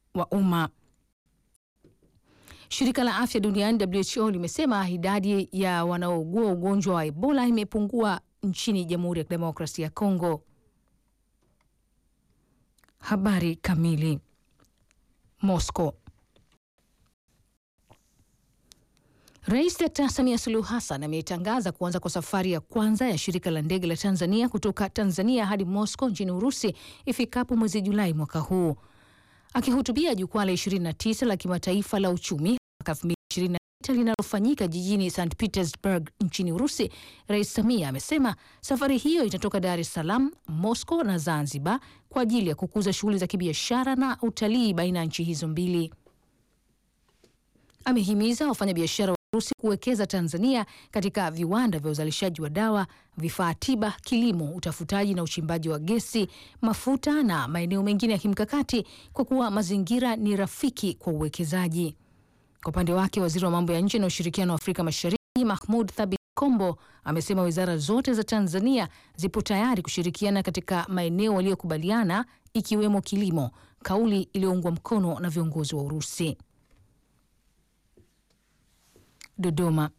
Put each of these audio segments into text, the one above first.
wa umma. Shirika la Afya Duniani WHO limesema idadi ya wanaougua ugonjwa wa Ebola imepungua nchini Jamhuri ya Kidemokrasia ya Kongo. Habari kamili. Moscow. Rais Dr. Samia Suluhu Hassan ametangaza kuanza kwa safari ya kwanza ya shirika la ndege la Tanzania kutoka Tanzania hadi Moscow nchini Urusi ifikapo mwezi Julai mwaka huu. Akihutubia jukwaa la 29 la kimataifa la uchumi mwaka 2026 linalofanyika jijini St. Petersburg nchini Urusi, Rais Samia amesema safari hiyo itatoka Dar es Salaam, Moscow na Zanzibar kwa ajili ya kukuza shughuli za kibiashara na utalii baina ya nchi hizo mbili. Amehimiza wafanyabiashara wa Urusi kuwekeza Tanzania katika viwanda vya uzalishaji wa dawa, vifaa tiba, kilimo, utafutaji na uchimbaji wa gesi, mafuta na maeneo mengine ya kimkakati kwa kuwa mazingira ni rafiki kwa uwekezaji. Kwa upande wake, waziri wa mambo ya nje na ushirikiano wa Afrika Mashariki Mahmoud Thabit Kombo amesema wizara zote za Tanzania zipo tayari kushirikiana katika maeneo waliyokubaliana ikiwemo kilimo, kauli iliyoungwa mkono na viongozi wa Urusi. Dodoma.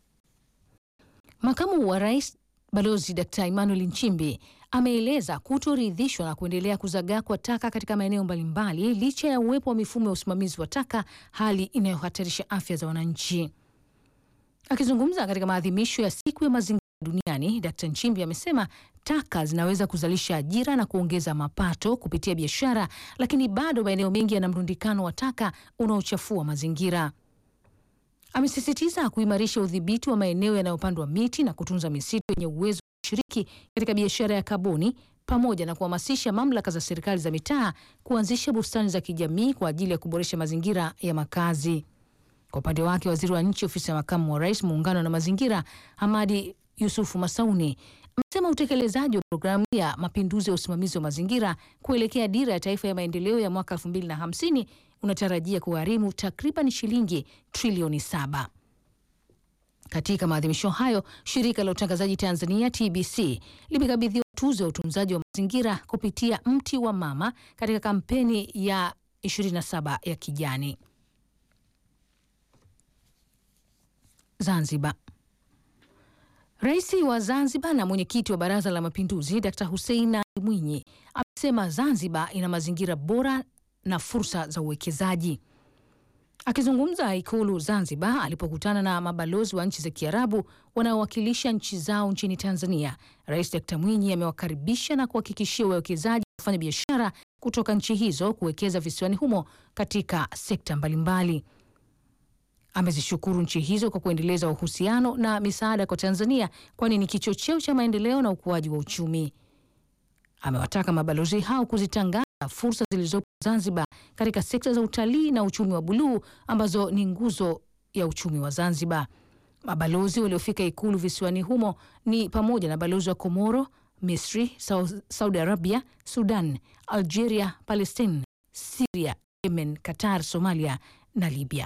Makamu wa Rais Balozi Dr. Emmanuel Nchimbi ameeleza kutoridhishwa na kuendelea kuzagaa kwa taka katika maeneo mbalimbali licha ya uwepo wa mifumo ya usimamizi wa taka, hali inayohatarisha afya za wananchi. Akizungumza katika maadhimisho ya siku ya mazingira duniani, Dr. Nchimbi amesema taka zinaweza kuzalisha ajira na kuongeza mapato kupitia biashara, lakini bado maeneo mengi yana mrundikano wa taka unaochafua mazingira. Amesisitiza kuimarisha udhibiti wa maeneo yanayopandwa miti na kutunza misitu yenye uwezo wa kushiriki katika biashara ya kaboni pamoja na kuhamasisha mamlaka za serikali za mitaa kuanzisha bustani za kijamii kwa ajili ya kuboresha mazingira ya makazi. Kwa upande wake, waziri wa nchi ofisi ya makamu wa rais muungano na mazingira Hamadi Yusufu Masauni amesema utekelezaji wa programu ya mapinduzi ya usimamizi wa mazingira kuelekea dira ya taifa ya maendeleo ya mwaka 2050 unatarajia kugharimu takriban shilingi trilioni 7. Katika maadhimisho hayo, shirika la utangazaji Tanzania TBC limekabidhiwa tuzo ya utunzaji wa mazingira kupitia mti wa mama katika kampeni ya 27 ya kijani. Zanzibar. Rais wa Zanzibar na mwenyekiti wa Baraza la Mapinduzi Dr. Hussein Ali Mwinyi amesema Zanzibar ina mazingira bora na fursa za uwekezaji. Akizungumza Ikulu Zanzibar alipokutana na mabalozi wa nchi za Kiarabu wanaowakilisha nchi zao nchini Tanzania, Rais Dr. Mwinyi amewakaribisha na kuhakikishia wawekezaji kufanya biashara kutoka nchi hizo kuwekeza visiwani humo katika sekta mbalimbali. Amezishukuru nchi hizo kwa kuendeleza uhusiano na misaada kwa Tanzania kwani ni kichocheo cha maendeleo na ukuaji wa uchumi. Amewataka mabalozi hao kuzitangaza fursa zilizopo Zanzibar katika sekta za utalii na uchumi wa buluu ambazo ni nguzo ya uchumi wa Zanzibar. Mabalozi waliofika Ikulu visiwani humo ni pamoja na balozi wa Komoro, Misri, Saudi Arabia, Sudan, Algeria, Palestine, Syria, Yemen, Qatar, Somalia na Libya.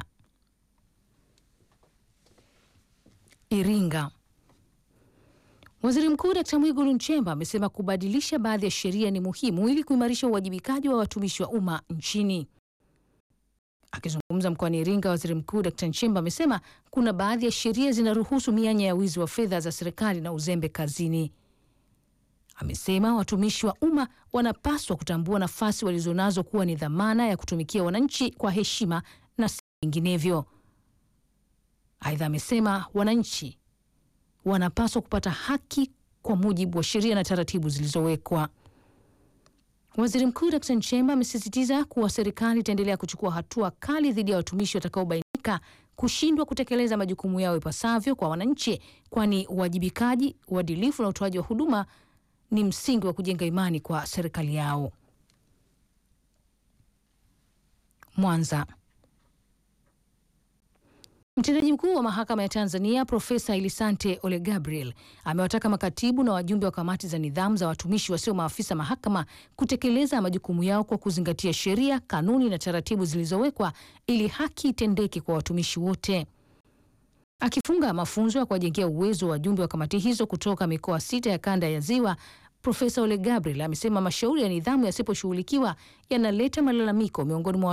Iringa. Waziri Mkuu Dr. Mwigulu Nchemba amesema kubadilisha baadhi ya sheria ni muhimu ili kuimarisha uwajibikaji wa watumishi wa umma nchini. Akizungumza mkoani Iringa, Waziri Mkuu Dr. Nchemba amesema kuna baadhi ya sheria zinaruhusu mianya ya wizi wa fedha za serikali na uzembe kazini. Amesema watumishi wa umma wanapaswa kutambua nafasi walizonazo kuwa ni dhamana ya kutumikia wananchi kwa heshima na si vinginevyo. Aidha amesema wananchi wanapaswa kupata haki kwa mujibu wa sheria na taratibu zilizowekwa. Waziri Mkuu Dr. Nchemba amesisitiza kuwa serikali itaendelea kuchukua hatua kali dhidi ya watumishi watakaobainika kushindwa kutekeleza majukumu yao ipasavyo kwa wananchi, kwani uwajibikaji, uadilifu na utoaji wa huduma ni msingi wa kujenga imani kwa serikali yao. Mwanza. Mtendaji mkuu wa mahakama ya Tanzania Profesa Elisante Ole Gabriel amewataka makatibu na wajumbe wa kamati za nidhamu za watumishi wasio maafisa mahakama kutekeleza majukumu yao kwa kuzingatia sheria, kanuni na taratibu zilizowekwa ili haki itendeke kwa watumishi wote. Akifunga mafunzo ya kuwajengea uwezo wa wajumbe wa kamati hizo kutoka mikoa 6 ya kanda ya Ziwa, Profesa Ole Gabriel amesema mashauri ya nidhamu yasiposhughulikiwa yanaleta malalamiko miongoni mwa